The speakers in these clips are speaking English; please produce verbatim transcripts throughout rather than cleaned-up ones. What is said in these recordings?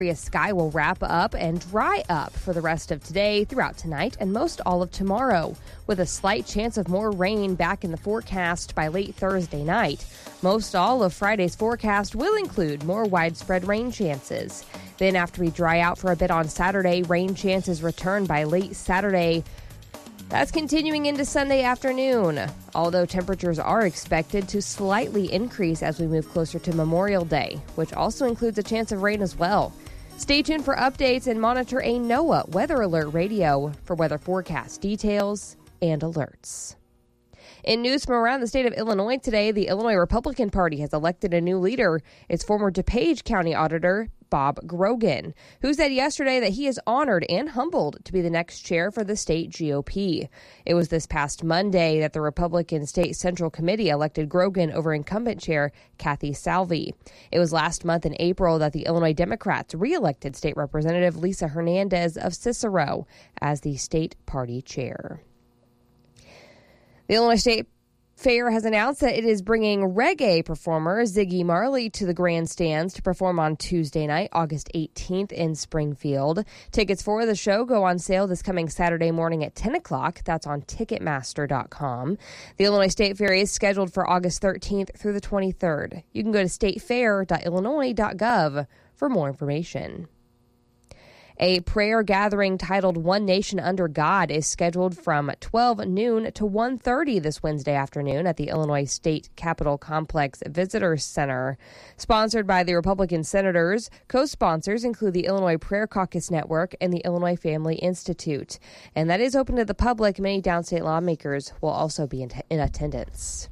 Sky will wrap up and dry up for the rest of today, throughout tonight, and most all of tomorrow, with a slight chance of more rain back in the forecast by late Thursday night. Most all of Friday's forecast will include more widespread rain chances. Then after we dry out for a bit on Saturday, rain chances return by late Saturday. That's continuing into Sunday afternoon, although temperatures are expected to slightly increase as we move closer to Memorial Day, which also includes a chance of rain as well. Stay tuned for updates and monitor a NOAA Weather Alert radio for weather forecast details and alerts. In news from around the state of Illinois today, the Illinois Republican Party has elected a new leader. It's former DuPage County Auditor Bob Grogan, who said yesterday that he is honored and humbled to be the next chair for the state G O P. It was this past Monday that the Republican State Central Committee elected Grogan over incumbent chair Kathy Salvi. It was last month in April that the Illinois Democrats re-elected State Representative Lisa Hernandez of Cicero as the state party chair. The Illinois State Fair has announced that it is bringing reggae performer Ziggy Marley to the grandstands to perform on Tuesday night, August eighteenth in Springfield. Tickets for the show go on sale this coming Saturday morning at ten o'clock. That's on Ticketmaster dot com. The Illinois State Fair is scheduled for August thirteenth through the twenty-third. You can go to state fair dot illinois dot gov for more information. A prayer gathering titled One Nation Under God is scheduled from twelve noon to one thirty this Wednesday afternoon at the Illinois State Capitol Complex Visitor Center. Sponsored by the Republican senators, co-sponsors include the Illinois Prayer Caucus Network and the Illinois Family Institute. And that is open to the public. Many downstate lawmakers will also be in, t- in attendance.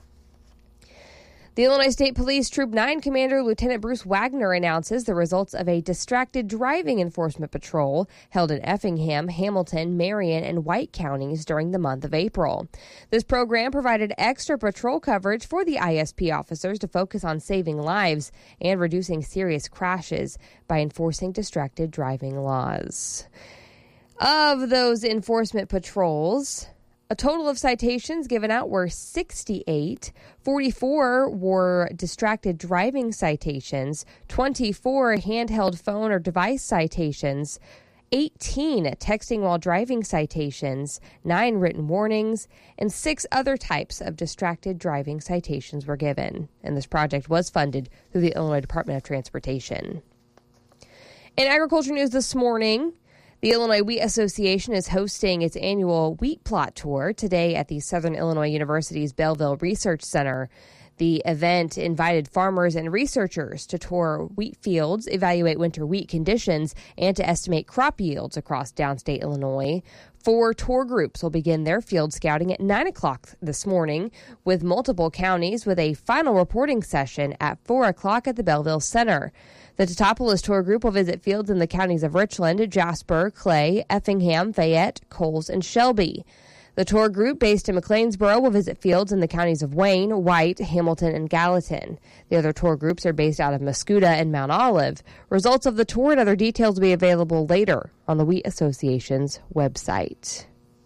The Illinois State Police Troop nine Commander Lieutenant Bruce Wagner announces the results of a distracted driving enforcement patrol held in Effingham, Hamilton, Marion, and White counties during the month of April. This program provided extra patrol coverage for the I S P officers to focus on saving lives and reducing serious crashes by enforcing distracted driving laws. Of those enforcement patrols, a total of citations given out were sixty-eight. forty-four were distracted driving citations, twenty-four handheld phone or device citations, eighteen texting while driving citations, nine written warnings, and six other types of distracted driving citations were given. And this project was funded through the Illinois Department of Transportation. In agriculture news this morning, the Illinois Wheat Association is hosting its annual wheat plot tour today at the Southern Illinois University's Belleville Research Center. The event invited farmers and researchers to tour wheat fields, evaluate winter wheat conditions, and to estimate crop yields across downstate Illinois. Four tour groups will begin their field scouting at nine o'clock this morning, with multiple counties with a final reporting session at four o'clock at the Belleville Center. The Teutopolis tour group will visit fields in the counties of Richland, Jasper, Clay, Effingham, Fayette, Coles, and Shelby. The tour group based in McLeansboro will visit fields in the counties of Wayne, White, Hamilton, and Gallatin. The other tour groups are based out of Mascoutah and Mount Olive. Results of the tour and other details will be available later on the Wheat Association's website.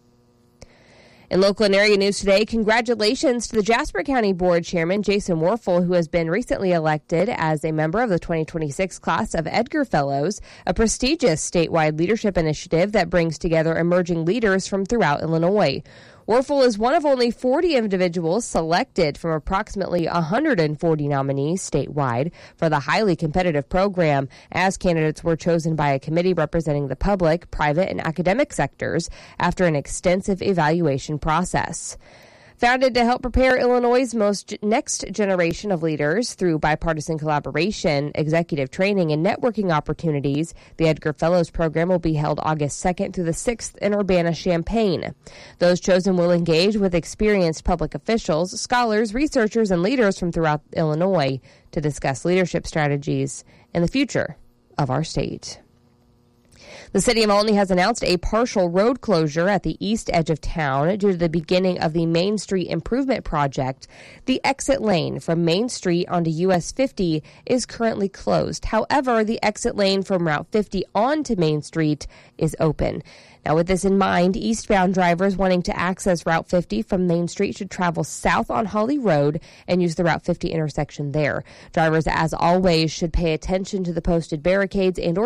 In local and area news today, congratulations to the Jasper County Board Chairman Jason Warfel, who has been recently elected as a member of the twenty twenty-six class of Edgar Fellows, a prestigious statewide leadership initiative that brings together emerging leaders from throughout Illinois. Warfel is one of only forty individuals selected from approximately one hundred forty nominees statewide for the highly competitive program, as candidates were chosen by a committee representing the public, private, and academic sectors after an extensive evaluation process. Founded to help prepare Illinois' most next generation of leaders through bipartisan collaboration, executive training, and networking opportunities, the Edgar Fellows program will be held August second through the sixth in Urbana-Champaign. Those chosen will engage with experienced public officials, scholars, researchers, and leaders from throughout Illinois to discuss leadership strategies and the future of our state. The city of Olney has announced a partial road closure at the east edge of town due to the beginning of the Main Street Improvement Project. The exit lane from Main Street onto U S fifty is currently closed. However, the exit lane from Route fifty onto Main Street is open. Now, with this in mind, eastbound drivers wanting to access Route fifty from Main Street should travel south on Holly Road and use the Route fifty intersection there. Drivers, as always, should pay attention to the posted barricades and or